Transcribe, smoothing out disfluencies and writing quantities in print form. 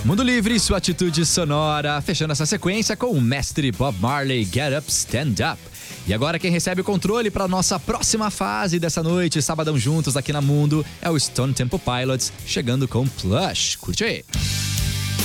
Mundo Livre, sua atitude sonora, fechando essa sequência com o mestre Bob Marley, Get Up, Stand Up. E agora quem recebe o controle para nossa próxima fase dessa noite, sabadão juntos aqui na Mundo, é o Stone Temple Pilots, chegando com Plush. Curte aí.